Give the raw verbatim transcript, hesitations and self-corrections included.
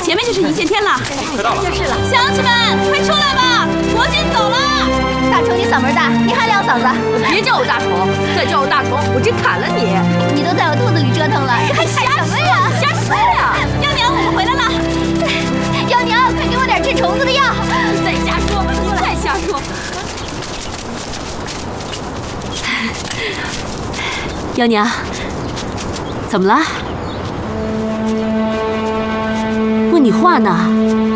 前面就是一线天了。 快到了， 就是了。乡亲们，快出来吧，国军走了！ 大虫，你嗓门大，你还亮嗓子？ 别叫我大虫，再叫我大虫，我真砍了你！ 你都在我肚子里折腾了，你还喊什么呀？ 瞎说呀！幺娘，我们回来了。 幺娘，快给我点治虫子的药！ 你再瞎说，你再瞎说！幺娘，怎么了？问你话呢。